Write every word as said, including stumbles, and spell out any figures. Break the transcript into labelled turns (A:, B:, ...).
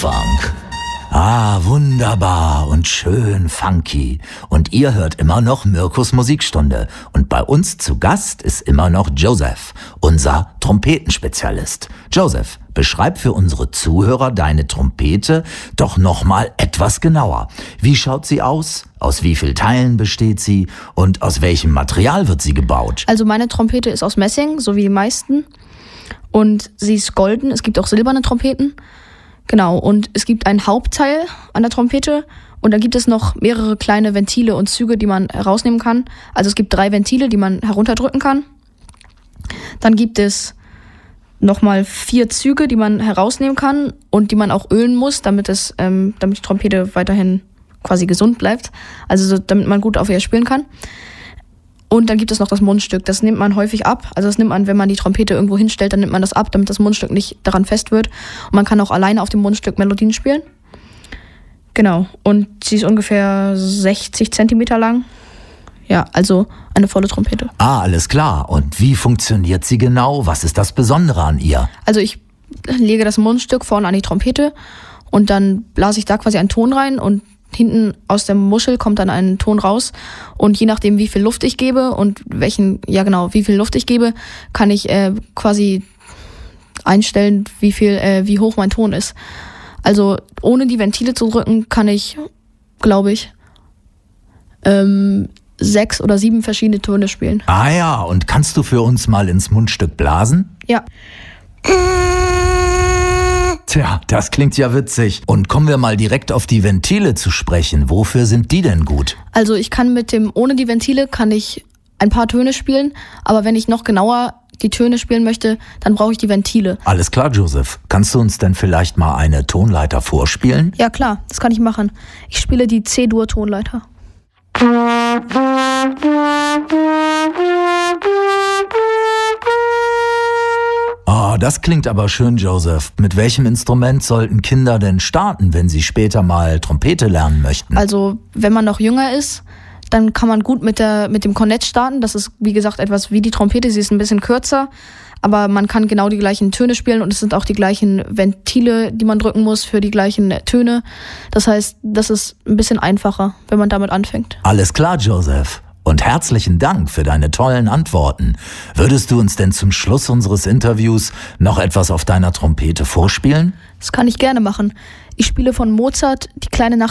A: Funk. Ah, wunderbar und schön funky. Und ihr hört immer noch Mirkus Musikstunde. Und bei uns zu Gast ist immer noch Joseph, unser Trompetenspezialist. Joseph, beschreib für unsere Zuhörer deine Trompete doch nochmal etwas genauer. Wie schaut sie aus? Aus wie vielen Teilen besteht sie? Und aus welchem Material wird sie gebaut?
B: Also meine Trompete ist aus Messing, so wie die meisten. Und sie ist golden. Es gibt auch silberne Trompeten. Genau, und es gibt ein Hauptteil an der Trompete und dann gibt es noch mehrere kleine Ventile und Züge, die man herausnehmen kann. Also es gibt drei Ventile, die man herunterdrücken kann. Dann gibt es nochmal vier Züge, die man herausnehmen kann und die man auch ölen muss, damit es, ähm, damit die Trompete weiterhin quasi gesund bleibt. Also so, damit man gut auf ihr spielen kann. Und dann gibt es noch das Mundstück. Das nimmt man häufig ab. Also das nimmt man, wenn man die Trompete irgendwo hinstellt, dann nimmt man das ab, damit das Mundstück nicht daran fest wird. Und man kann auch alleine auf dem Mundstück Melodien spielen. Genau. Und sie ist ungefähr sechzig Zentimeter lang. Ja, also eine volle Trompete.
A: Ah, alles klar. Und wie funktioniert sie genau? Was ist das Besondere an ihr?
B: Also ich lege das Mundstück vorne an die Trompete und dann blase ich da quasi einen Ton rein und hinten aus der Muschel kommt dann ein Ton raus und je nachdem, wie viel Luft ich gebe und welchen, ja genau, wie viel Luft ich gebe, kann ich äh, quasi einstellen, wie viel, äh, wie hoch mein Ton ist. Also ohne die Ventile zu drücken, kann ich, glaube ich, ähm, sechs oder sieben verschiedene Töne spielen.
A: Ah ja, und kannst du für uns mal ins Mundstück blasen?
B: Ja.
A: Tja, das klingt ja witzig. Und kommen wir mal direkt auf die Ventile zu sprechen. Wofür sind die denn gut?
B: Also ich kann mit dem, ohne die Ventile kann ich ein paar Töne spielen, aber wenn ich noch genauer die Töne spielen möchte, dann brauche ich die Ventile.
A: Alles klar, Joseph. Kannst du uns denn vielleicht mal eine Tonleiter vorspielen?
B: Ja klar, das kann ich machen. Ich spiele die C-Dur-Tonleiter.
A: Oh, das klingt aber schön, Joseph. Mit welchem Instrument sollten Kinder denn starten, wenn sie später mal Trompete lernen möchten?
B: Also, wenn man noch jünger ist, dann kann man gut mit der mit dem Kornett starten. Das ist, wie gesagt, etwas wie die Trompete. Sie ist ein bisschen kürzer, aber man kann genau die gleichen Töne spielen und es sind auch die gleichen Ventile, die man drücken muss für die gleichen Töne. Das heißt, das ist ein bisschen einfacher, wenn man damit anfängt.
A: Alles klar, Joseph. Und herzlichen Dank für deine tollen Antworten. Würdest du uns denn zum Schluss unseres Interviews noch etwas auf deiner Trompete vorspielen?
B: Das kann ich gerne machen. Ich spiele von Mozart die kleine Nacht